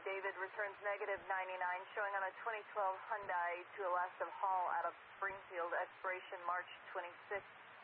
David returns negative 99, showing on a 2012 Hyundai to the last of Hall out of Springfield, expiration March 26th.